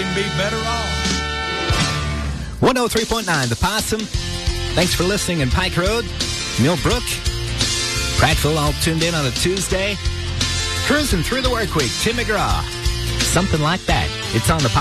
couldn't be better off. 103.9, The Possum. Thanks for listening in Pike Road, Millbrook, Prattville, all tuned in on a Tuesday. Cruising through the work week, Tim McGraw. Something like that. It's on the